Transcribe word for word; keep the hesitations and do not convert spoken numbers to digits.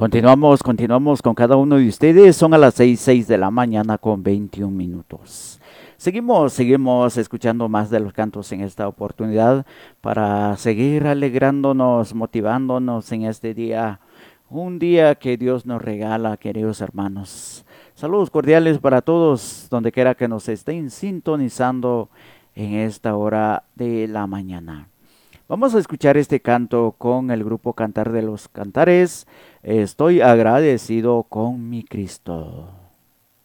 Continuamos, continuamos con cada uno de ustedes. Son a las seis, seis de la mañana con veintiún minutos. Seguimos, seguimos escuchando más de los cantos en esta oportunidad para seguir alegrándonos, motivándonos en este día. Un día que Dios nos regala, queridos hermanos. Saludos cordiales para todos, donde quiera que nos estén sintonizando en esta hora de la mañana. Vamos a escuchar este canto con el grupo Cantar de los Cantares. Estoy agradecido con mi Cristo.